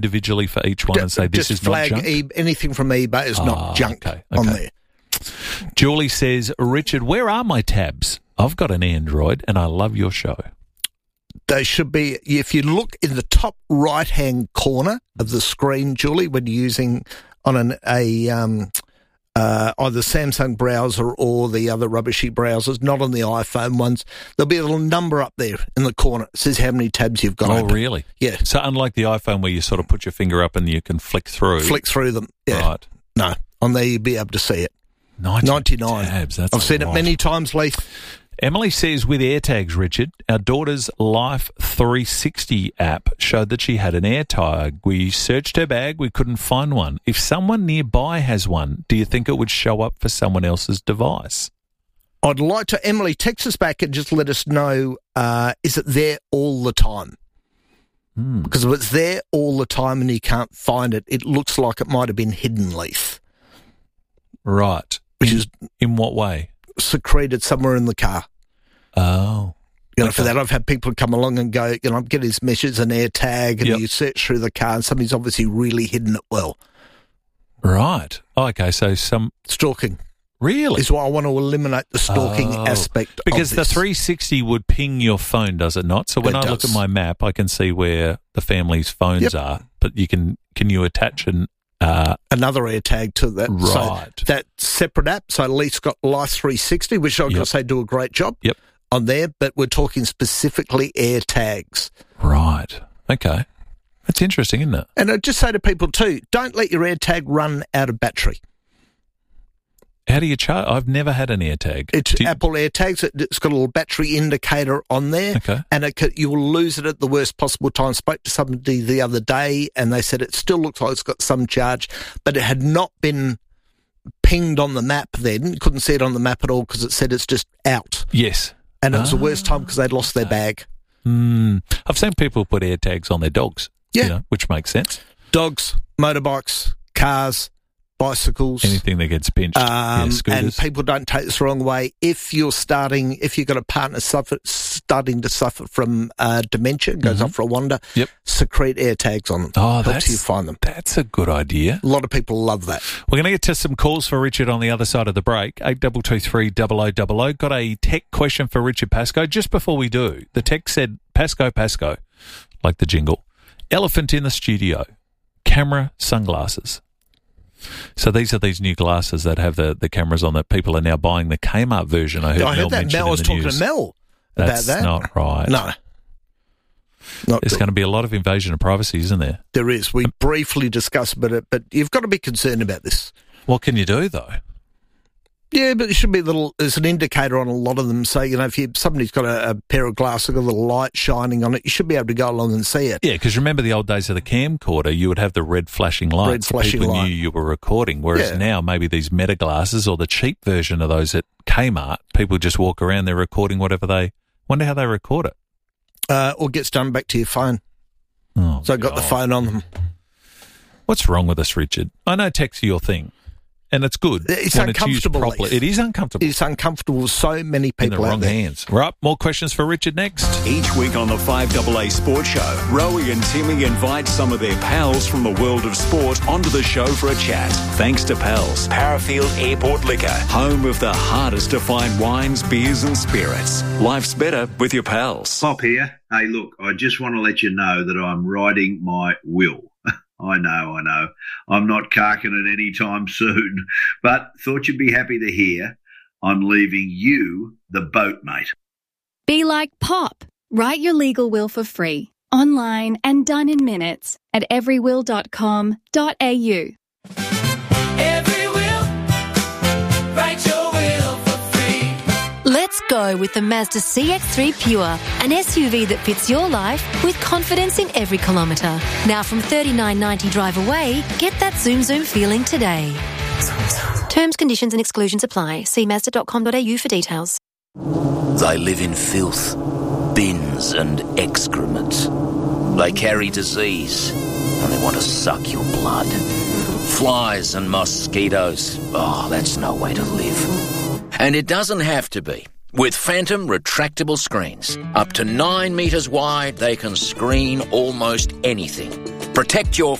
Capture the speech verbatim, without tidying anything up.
individually for each one and say this just is not flag junk? E- anything from eBay is Ah, not junk okay, on okay. there. Julie says, Richard, where are my tabs? I've got an Android and I love your show. They should be, if you look in the top right-hand corner of the screen, Julie, when you're using on an a um, uh, either Samsung browser or the other rubbishy browsers, not on the iPhone ones, there'll be a little number up there in the corner. It says how many tabs you've got Oh, open. really? Yeah. So unlike the iPhone where you sort of put your finger up and you can flick through. Flick through them. Yeah. Right. No, on there you'll be able to see it. ninety ninety-nine. tabs, that's I've a seen lot. it many times, Leith. Emily says, with AirTags, Richard, our daughter's Life three sixty app showed that she had an AirTag. We searched her bag. We couldn't find one. If someone nearby has one, do you think it would show up for someone else's device? I'd like to, Emily, text us back and just let us know, uh, is it there all the time? Hmm. Because if it's there all the time and you can't find it, it looks like it might have been hidden, Leith, Right. which in, is in what way? secreted somewhere in the car. Oh. You know, Okay. for that, I've had people come along and go, you know, I'm getting this message, an AirTag, and Yep. you search through the car and somebody's obviously really hidden it well. Right. Oh, okay, so some... Stalking Really? is why I want to eliminate the stalking Oh. aspect Because of the this. three sixty would ping your phone, does it not? So when It I look does. at my map, I can see where the family's phones Yep. are. But you can can you attach an uh, Another AirTag to that. Right. So that separate app, so Leith's got Life three sixty, which I've got Yep. to say do a great job Yep. on there, but we're talking specifically AirTags. right? Okay, that's interesting, isn't it? And I'd just say to people too, don't let your AirTag run out of battery. How do you charge? I've never had an AirTag. It's Do you- Apple AirTags. It, it's got a little battery indicator on there, Okay. and it could, you will lose it at the worst possible time. Spoke to somebody the other day, and they said it still looks like it's got some charge, but it had not been pinged on the map then. Couldn't see it on the map at all because it said it's just out. Yes. And it was the Ah, worst time because they'd lost their bag. Hmm. I've seen people put AirTags on their dogs. Yeah. You know, which makes sense. Dogs, motorbikes, cars, bicycles. Anything that gets pinched. yeah, Um, and scooters. people don't take this the wrong way. If you're starting, if you've got a partner suffer, starting to suffer from uh, dementia, goes Mhm. off for a wander, Yep. secrete AirTags on them. Oh, Helps that's you find them. That's a good idea. A lot of people love that. We're going to get to some calls for Richard on the other side of the break. eight two two three double oh double oh. Got a tech question for Richard Pascoe. Just before we do, the tech said, Pascoe, Pascoe, like the jingle, elephant in the studio, camera, sunglasses. So these are these new glasses that have the, the cameras on that people are now buying the Kmart version. I heard, I Mel heard that. mention Mel in was the talking news. to Mel about That's that. not right. No. Not There's good. going to be a lot of invasion of privacy, isn't there? There is. We briefly discussed about it, but you've got to be concerned about this. What can you do, though? Yeah, but it should be a little, there's an indicator on a lot of them. So, you know, if you somebody's got a, a pair of glasses with a little light shining on it, you should be able to go along and see it. Yeah, because remember the old days of the camcorder, you would have the red flashing lights. Red so flashing people light. knew you were recording. Whereas Yeah. now, maybe these meta glasses or the cheap version of those at Kmart, people just walk around, they're recording whatever they... Wonder how they record it. Uh, or gets done back to your phone. Oh, So I've got the God. phone on them. What's wrong with us, Richard? I know tech's your thing, and it's good. It's when it's used uncomfortable, properly. Leith. It is uncomfortable. It's uncomfortable with so many in people the out wrong there. hands. Right, more questions for Richard next. Each week on the five A A Sports Show, Rowie and Timmy invite some of their pals from the world of sport onto the show for a chat. Thanks to Pals, Parafield Airport Liquor, home of the hardest to find wines, beers and spirits. Life's better with your pals. Pop here. Hey, look, I just want to let you know that I'm writing my will. I know, I know. I'm not carking it any time soon, but thought you'd be happy to hear I'm leaving you the boat, mate. Be like Pop. Write your legal will for free, online and done in minutes at every will dot com dot a u. Every will, write your will for free. Let's go with the Mazda C X three Pure, an S U V that fits your life with confidence in every kilometre. Now from thirty-nine ninety drive away, get that zoom zoom feeling today. Terms, conditions and exclusions apply. See mazda dot com dot a u for details. They live in filth, bins and excrement. They carry disease and they want to suck your blood. Flies and mosquitoes. Oh, that's no way to live. And it doesn't have to be. With Phantom retractable screens, up to nine metres wide, they can screen almost anything. Protect your